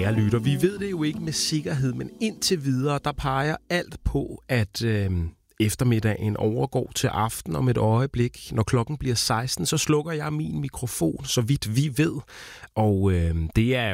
kære lytter. Vi ved det jo ikke med sikkerhed, men indtil videre, der peger alt på, at eftermiddagen overgår til aften om et øjeblik. Når klokken bliver 16, så slukker jeg min mikrofon, så vidt vi ved. Og det er